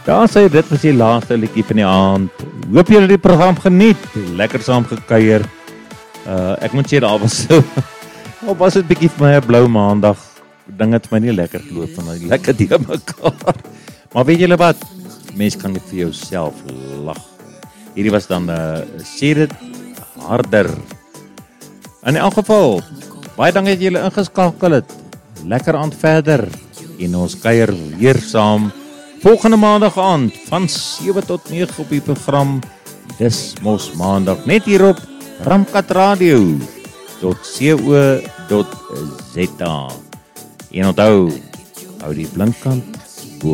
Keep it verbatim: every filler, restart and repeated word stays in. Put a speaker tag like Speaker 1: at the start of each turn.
Speaker 1: Daar sê dit was die laaste liedjie van die aand. Hoop julle die program geniet. Lekker saam gekuier. Uh, ek moet sê daar was so. Al was dit bietjie vir my 'n blou maandag. Ding het my nie lekker geloop van die lekker die mekaar. Maar weet julle wat? Mens kan net vir jouself lag. Hierdie was dan uh, sê dit harder. In elk geval, baie dankie dat julle ingeskakel het. Lekker aand verder. En ons kuier weer saam volgende maandag aand van sewe tot nege op die program. Dis mos maandag net hier op Ramkat Radio .co.za. En onthou, hou die blinkkant